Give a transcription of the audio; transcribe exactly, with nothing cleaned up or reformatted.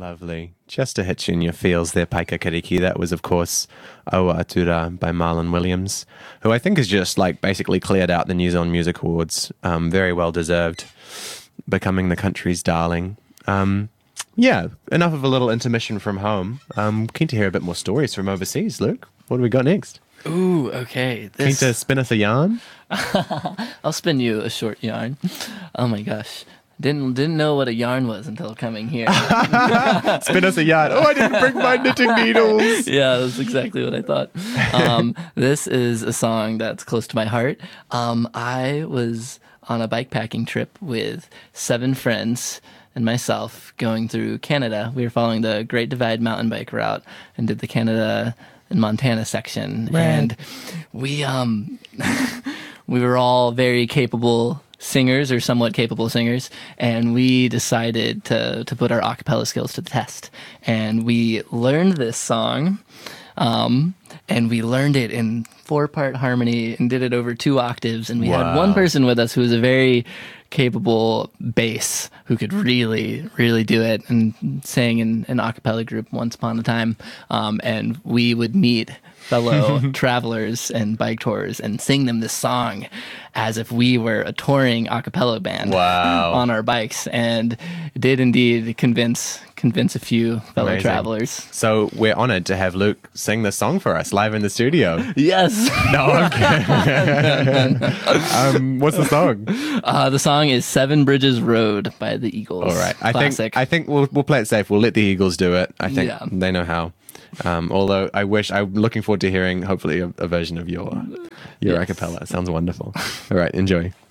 Lovely. Just to hit you in your feels there, Paika Kariki. That was, of course, Aua Atura by Marlon Williams, who I think has just like basically cleared out the New Zealand Music Awards. Um, very well deserved, becoming the country's darling. Um, yeah, enough of a little intermission from home. Um, keen to hear a bit more stories from overseas, Luke. What do we got next? Ooh, okay. This... Keen to spin us a yarn? I'll spin you a short yarn. Oh my gosh. Didn't didn't know what a yarn was until coming here. Spin us a yarn. Oh, I didn't bring my knitting needles. Yeah, that's exactly what I thought. Um, this is a song that's close to my heart. Um, I was on a bikepacking trip with seven friends and myself going through Canada. We were following the Great Divide mountain bike route and did the Canada and Montana section. Right. And we um we were all very capable singers or somewhat capable singers, and we decided to to put our a cappella skills to the test. And we learned this song, um, and we learned it in four-part harmony and did it over two octaves. And we Wow. had one person with us who was a very capable bass who could really, really do it, and sang in an a cappella group once upon a time. Um, and we would meet fellow travelers and bike tours and sing them this song as if we were a touring a cappella band. Wow. On our bikes, and did indeed convince convince a few fellow Amazing. travelers. So we're honored to have Luke sing this song for us live in the studio. Yes. No, I'm kidding. um, what's the song? Uh, the song is Seven Bridges Road by the Eagles. All right. I Classic. think I think we'll we'll play it safe. We'll let the Eagles do it. I think Yeah. they know how. Um, although I wish I'm looking forward to hearing hopefully a, a version of your your Yes. a cappella. It sounds wonderful. All right, enjoy.